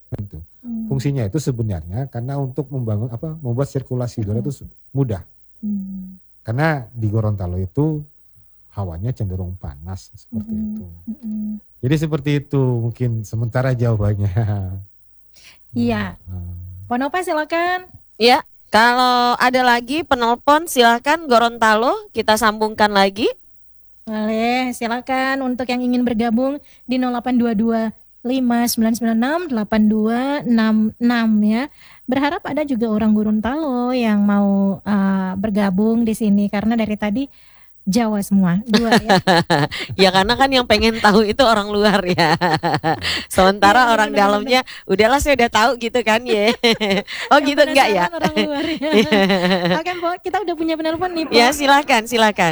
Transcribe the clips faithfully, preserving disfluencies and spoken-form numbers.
Itu. Hmm. Fungsinya itu sebenarnya karena untuk membangun apa membuat sirkulasi udara itu mudah. Hmm. Karena di Gorontalo itu hawanya cenderung panas seperti Hmm. itu. Hmm. Jadi seperti itu mungkin sementara jawabannya. Iya. Nah, Pak Nova silakan. Ya, kalau ada lagi penelpon silakan Gorontalo kita sambungkan lagi. Boleh, silakan untuk yang ingin bergabung di nol delapan dua dua lima sembilan sembilan enam delapan dua enam enam ya. Berharap ada juga orang Gorontalo yang mau uh, bergabung di sini karena dari tadi Jawa semua, dua ya. Ya karena kan yang pengen tahu itu orang luar ya. Sementara Ya, orang bener, dalamnya udahlah saya udah tahu gitu kan ya. Oh Yang gitu enggak ya? penasaran orang luar ya. Oke, Po, kita udah punya penelpon nih, Po. Ya silakan, silakan.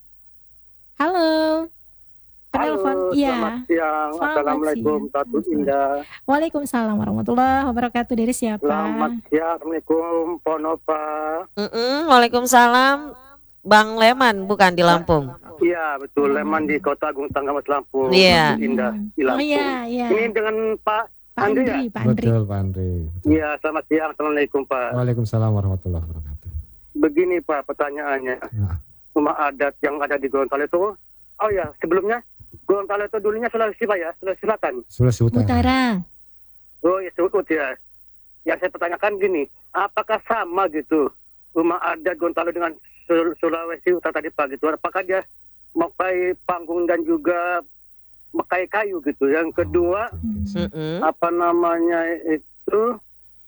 Halo. Penelpon. Halo, Iya. selamat siang. Selamat Assalamualaikum, siang. Tatu Indah. Waalaikumsalam warahmatullahi wabarakatuh. Dari siapa? Selamat siang, Assalamualaikum, Ponova. Mm-mm, Waalaikumsalam. Bang Leman bukan di Lampung. Iya, betul. Leman di Kota Agung Tanggamus Lampung. Iya. Tatu Indah di Oh Lampung. iya, iya. Ini dengan Pak Pak Andri ya? Andri, Pak Andri. betul Pak Andre. Betul. Iya, selamat siang. Assalamualaikum, Pak. Waalaikumsalam warahmatullahi wabarakatuh. Begini, Pak, pertanyaannya. Nah, Rumah adat yang ada di Gorontalo itu, oh ya, sebelumnya Gorontalo itu dulunya Sulawesi, Pak ya? Sulawesi Selatan. Sulawesi Utara. Utara. Oh, ya, Sudut ya. Yang saya pertanyakan gini, apakah sama gitu rumah adat Gorontalo dengan Sul- Sulawesi Utara tadi Pak gitu? Apakah dia memakai panggung dan juga memakai kayu gitu? Yang kedua, Mm-mm. apa namanya itu?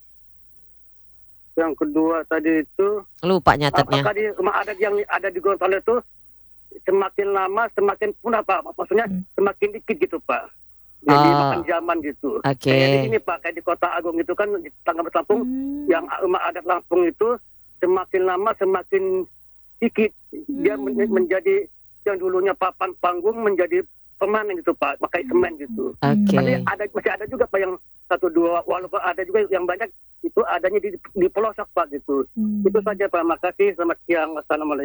Yang kedua tadi itu, Lupa nyatetnya. apakah di rumah adat yang ada di Gorontalo itu semakin lama semakin punah Pak? Maksudnya Hmm. semakin dikit gitu Pak? Jadi Oh. makan zaman gitu. Oke. Kayak di sini Pak, kayak di Kota Agung itu kan di Tanggamus Lampung, Hmm. yang rumah adat Lampung itu semakin lama semakin dikit. Dia Hmm. men- menjadi yang dulunya papan panggung menjadi permanen gitu Pak, pakai semen gitu. Oke. Masih ada masih ada juga Pak yang satu dua, walaupun ada juga yang banyak itu adanya di, di pelosok Pak gitu. Hmm. Itu saja Pak, makasih. Selamat siang. Assalamualaikum.